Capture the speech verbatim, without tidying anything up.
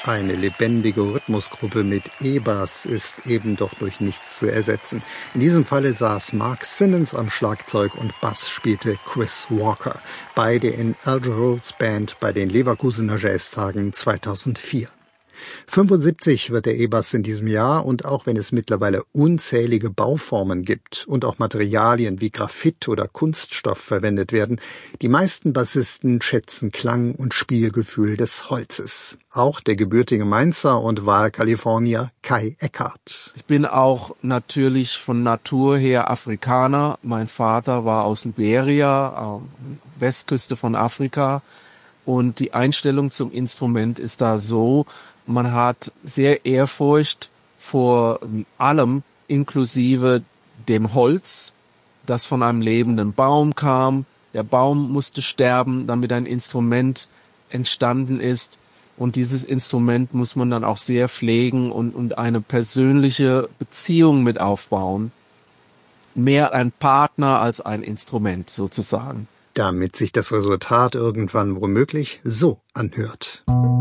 Eine lebendige Rhythmusgruppe mit E-Bass ist eben doch durch nichts zu ersetzen. In diesem Falle saß Mark Simmons am Schlagzeug und Bass spielte Chris Walker. Beide in Alger Rolls Band bei den Leverkusener Jazztagen zweitausendvier. fünfundsiebzig wird der E-Bass in diesem Jahr, und auch wenn es mittlerweile unzählige Bauformen gibt und auch Materialien wie Graphit oder Kunststoff verwendet werden, die meisten Bassisten schätzen Klang und Spielgefühl des Holzes. Auch der gebürtige Mainzer und Wahlkalifornier Kai Eckhardt. Ich bin auch natürlich von Natur her Afrikaner. Mein Vater war aus Liberia, äh, Westküste von Afrika. Und die Einstellung zum Instrument ist da so: Man hat sehr Ehrfurcht vor allem, inklusive dem Holz, das von einem lebenden Baum kam. Der Baum musste sterben, damit ein Instrument entstanden ist. Und dieses Instrument muss man dann auch sehr pflegen und, und eine persönliche Beziehung mit aufbauen. Mehr ein Partner als ein Instrument sozusagen. Damit sich das Resultat irgendwann womöglich so anhört.